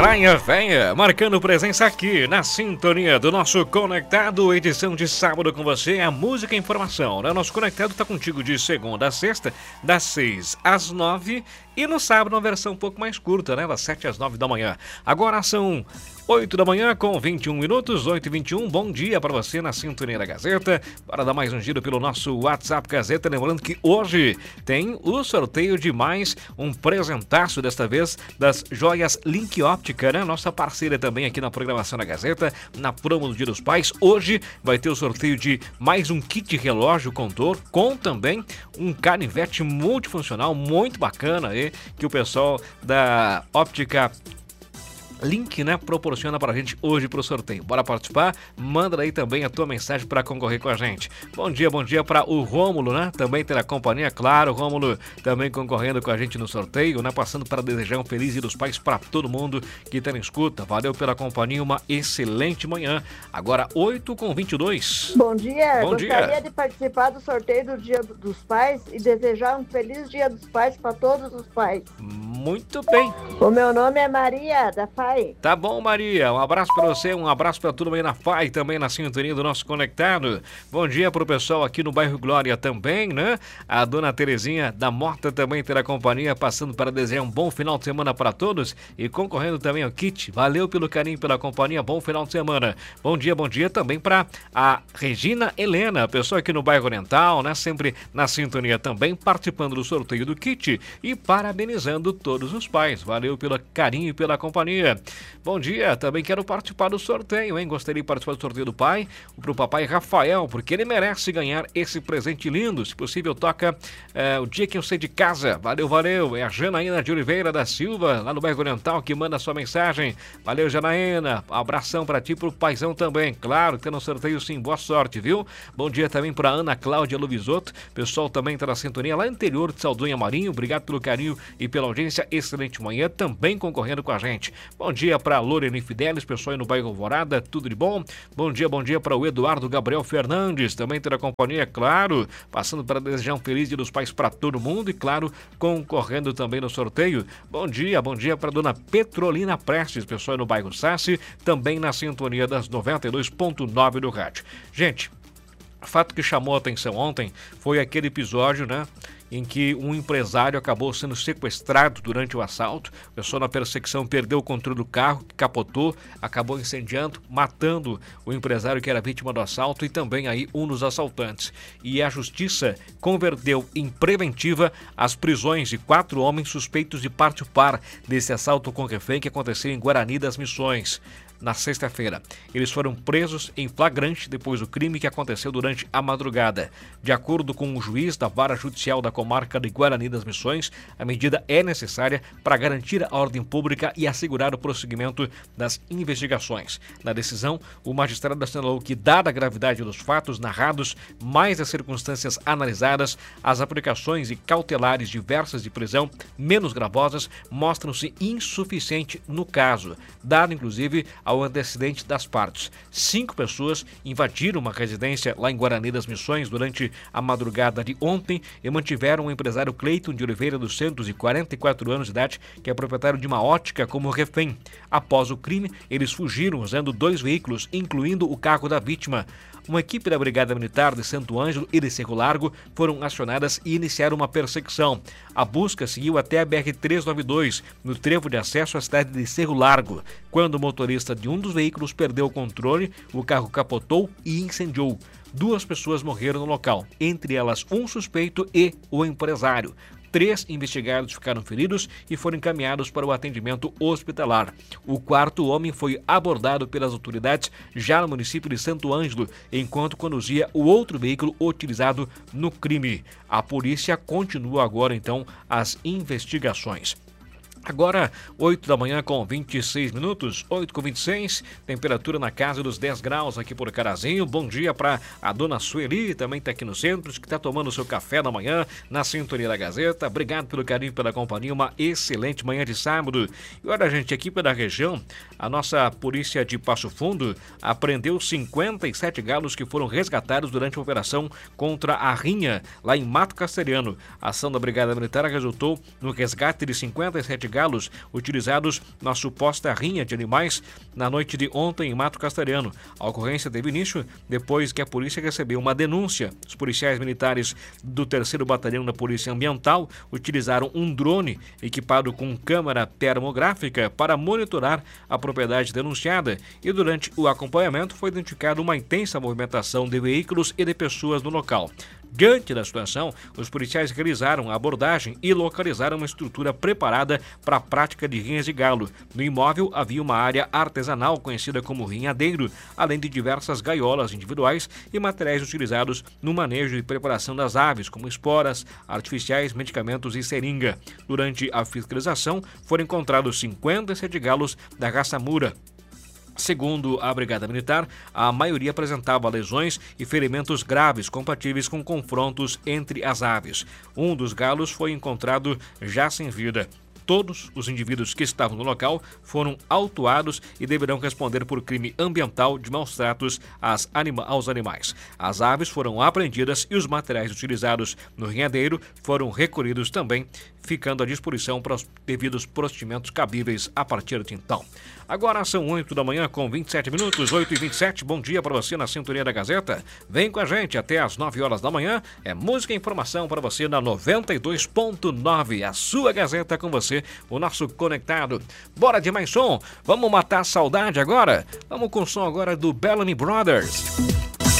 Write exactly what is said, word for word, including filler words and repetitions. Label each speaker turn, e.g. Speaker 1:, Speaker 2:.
Speaker 1: Praia Véia, marcando presença aqui na sintonia do nosso Conectado, edição de sábado com você, a música e informação, né? Nosso Conectado tá contigo de segunda a sexta, das seis às nove e no sábado uma versão um pouco mais curta, né? Das sete às nove da manhã. Agora são oito da manhã com vinte e um minutos, oito e vinte e um. Bom dia para você na sintonia da Gazeta. Para dar mais um giro pelo nosso WhatsApp Gazeta. Lembrando que hoje tem o sorteio de mais um presentaço, desta vez das joias Link Óptica, né? Nossa parceira também aqui na programação da Gazeta, na promo do Dia dos Pais. Hoje vai ter o sorteio de mais um kit relógio contor, com também um canivete multifuncional muito bacana aí, que o pessoal da Óptica Link, né, proporciona pra gente hoje pro sorteio. Bora participar? Manda aí também a tua mensagem para concorrer com a gente. Bom dia, bom dia para o Rômulo, né? Também ter a companhia, claro, Rômulo também concorrendo com a gente no sorteio, né? Passando para desejar um feliz Dia dos Pais para todo mundo que tá na escuta. Valeu pela companhia, uma excelente manhã. Agora oito e vinte e dois.
Speaker 2: Bom dia,
Speaker 1: bom
Speaker 2: gostaria
Speaker 1: dia.
Speaker 2: de participar do sorteio do Dia dos Pais e desejar um feliz Dia dos Pais para todos os pais.
Speaker 1: Muito bem.
Speaker 2: O meu nome é Maria, da F A I.
Speaker 1: Tá bom, Maria. Um abraço para você, um abraço para tudo aí na F A I, também na sintonia do nosso Conectado. Bom dia pro pessoal aqui no bairro Glória também, né? A dona Terezinha da Morta também terá companhia, passando para desejar um bom final de semana para todos e concorrendo também ao kit. Valeu pelo carinho, pela companhia, bom final de semana. Bom dia, bom dia também para a Regina Helena, pessoa aqui no bairro Oriental, né? Sempre na sintonia também, participando do sorteio do kit e parabenizando todos os pais. Valeu pelo carinho e pela companhia. Bom dia, também quero participar do sorteio, hein? Gostaria de participar do sorteio do pai, pro papai Rafael, porque ele merece ganhar esse presente lindo. Se possível, toca é, o dia que eu saí de casa. Valeu, valeu. É a Janaína de Oliveira da Silva, lá no bairro Oriental, que manda a sua mensagem. Valeu, Janaína. Abração pra ti e pro paizão também. Claro, que tá no sorteio sim. Boa sorte, viu? Bom dia também pra Ana Cláudia Luvisoto. Pessoal também tá na sintonia lá interior de Saldunha Marinho. Obrigado pelo carinho e pela audiência. Excelente manhã, também concorrendo com a gente. Bom dia para Lorena Fidelis, pessoal aí no bairro Alvorada, tudo de bom? Bom dia, bom dia para o Eduardo Gabriel Fernandes, também ter a companhia, claro, passando para desejar um feliz Dia dos Pais para todo mundo e, claro, concorrendo também no sorteio. Bom dia, bom dia para dona Petrolina Prestes, pessoal aí no bairro Sassi, também na sintonia das noventa e dois ponto nove do rádio. Gente, o fato que chamou a atenção ontem foi aquele episódio, né, em que um empresário acabou sendo sequestrado durante o assalto. O pessoal na perseguição perdeu o controle do carro, capotou, acabou incendiando, matando o empresário que era vítima do assalto e também aí um dos assaltantes. E a justiça converteu em preventiva as prisões de quatro homens suspeitos de participar desse assalto com refém que aconteceu em Guarani das Missões na sexta-feira. Eles foram presos em flagrante depois do crime que aconteceu durante a madrugada. De acordo com o juiz da Vara Judicial da Comarca de Guarani das Missões, a medida é necessária para garantir a ordem pública e assegurar o prosseguimento das investigações. Na decisão, o magistrado assinalou que, dada a gravidade dos fatos narrados, mais as circunstâncias analisadas, as aplicações e cautelares diversas de prisão menos gravosas mostram-se insuficientes no caso, dado inclusive ao antecedente das partes. Cinco pessoas invadiram uma residência lá em Guarani das Missões durante a madrugada de ontem e mantiveram o empresário Cleiton de Oliveira dos Santos, de quarenta e quatro anos de idade, que é proprietário de uma ótica, como refém. Após o crime, eles fugiram usando dois veículos, incluindo o carro da vítima. Uma equipe da Brigada Militar de Santo Ângelo e de Cerro Largo foram acionadas e iniciaram uma perseguição. A busca seguiu até a B R trezentos e noventa e dois, no trevo de acesso à cidade de Cerro Largo. Quando o motorista de um dos veículos perdeu o controle, o carro capotou e incendiou. Duas pessoas morreram no local, entre elas um suspeito e o empresário. Três investigados ficaram feridos e foram encaminhados para o atendimento hospitalar. O quarto homem foi abordado pelas autoridades já no município de Santo Ângelo, enquanto conduzia o outro veículo utilizado no crime. A polícia continua agora, então, as investigações. Agora, oito da manhã com vinte e seis minutos, oito com vinte e seis, temperatura na casa dos dez graus aqui por Carazinho. Bom dia para a dona Sueli, também está aqui no centro, que está tomando o seu café da manhã na sintonia da Gazeta. Obrigado pelo carinho, pela companhia, uma excelente manhã de sábado. E olha, gente, aqui pela região, a nossa polícia de Passo Fundo apreendeu cinquenta e sete galos que foram resgatados durante a operação contra a rinha, lá em Mato Castelhano. A ação da Brigada Militar resultou no resgate de cinquenta e sete galos utilizados na suposta rinha de animais na noite de ontem em Mato Castelhano. A ocorrência teve início depois que a polícia recebeu uma denúncia. Os policiais militares do terceiro Batalhão da Polícia Ambiental utilizaram um drone equipado com câmera termográfica para monitorar a propriedade denunciada e durante o acompanhamento foi identificada uma intensa movimentação de veículos e de pessoas no local. Diante da situação, os policiais realizaram a abordagem e localizaram uma estrutura preparada para a prática de rinhas de galo. No imóvel havia uma área artesanal conhecida como rinhadeiro, além de diversas gaiolas individuais e materiais utilizados no manejo e preparação das aves, como esporas, artificiais, medicamentos e seringa. Durante a fiscalização, foram encontrados cinquenta e sete galos da raça Mura. Segundo a Brigada Militar, a maioria apresentava lesões e ferimentos graves compatíveis com confrontos entre as aves. Um dos galos foi encontrado já sem vida. Todos os indivíduos que estavam no local foram autuados e deverão responder por crime ambiental de maus tratos às anima- aos animais. As aves foram apreendidas e os materiais utilizados no rinhadeiro foram recolhidos também, ficando à disposição para os devidos procedimentos cabíveis a partir de então. Agora são oito da manhã com vinte e sete minutos, oito e vinte e sete. Bom dia para você na sintonia da Gazeta. Vem com a gente até às nove horas da manhã. É música e informação para você na noventa e dois ponto nove. A sua Gazeta com você, o nosso conectado. Bora de mais som. Vamos matar a saudade agora? Vamos com o som agora do Bellamy Brothers.